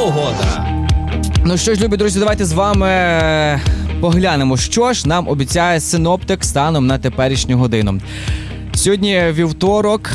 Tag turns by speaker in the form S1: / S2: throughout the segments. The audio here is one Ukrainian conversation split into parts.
S1: Погода.
S2: Ну що ж, любі друзі, давайте з вами поглянемо, що ж нам обіцяє синоптик станом на теперішню годину. Сьогодні вівторок,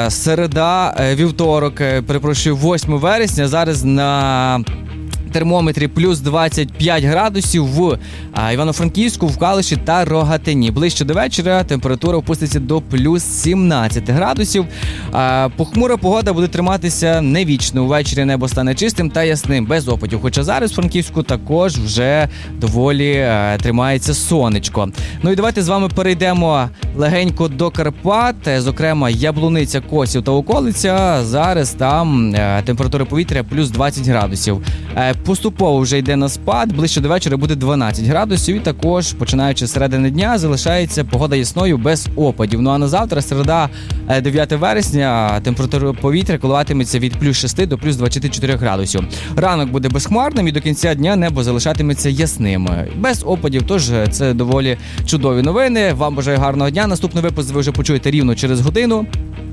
S2: 8 вересня, зараз на термометрі плюс 25 градусів в Івано-Франківську, в Калуші та Рогатині. Ближче до вечора температура опуститься до плюс 17 градусів. Похмура погода буде триматися не вічно. Увечері небо стане чистим та ясним, без опадів. Хоча зараз в Франківську також вже доволі тримається сонечко. Ну і давайте з вами перейдемо легенько до Карпат, зокрема Яблуниця, Косів та околиця. Зараз там температура повітря плюс 20 градусів. Поступово вже йде на спад, ближче до вечора буде 12 градусів і також, починаючи з середини дня, залишається погода ясною без опадів. Ну а на завтра, середа, 9 вересня, температура повітря коливатиметься від плюс 6 до плюс 24 градусів. Ранок буде безхмарним і до кінця дня небо залишатиметься ясним. Без опадів, тож це доволі чудові новини. Вам бажаю гарного дня. Наступний випуск ви вже почуєте рівно через годину.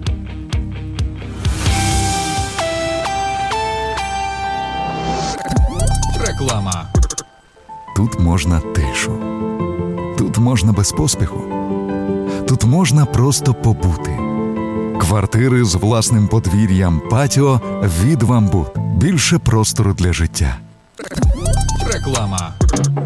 S1: Реклама.
S3: Тут можна тишу. Тут можна без поспіху. Тут можна просто побути. Квартири з власним подвір'ям, патіо від «Вамбут». Більше простору для життя.
S1: Реклама.